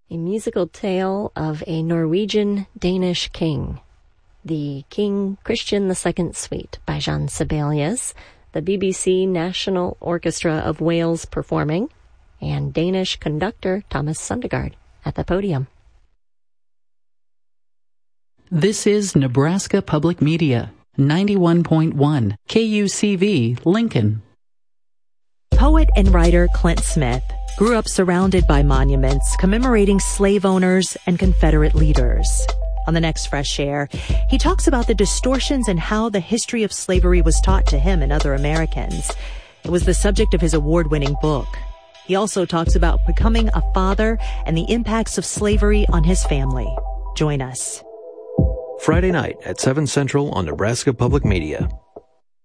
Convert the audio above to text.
a musical tale of a Norwegian-Danish king. The King Christian II Suite by Jean Sibelius, the BBC National Orchestra of Wales performing, and Danish conductor Thomas Sundegaard at the podium. This is Nebraska Public Media, 91.1 KUCV, Lincoln. Poet and writer Clint Smith grew up surrounded by monuments commemorating slave owners and Confederate leaders. On the next Fresh Air, he talks about the distortions and how the history of slavery was taught to him and other Americans. It was the subject of his award-winning book. He also talks about becoming a father and the impacts of slavery on his family. Join us. Friday night at 7 Central on Nebraska Public Media.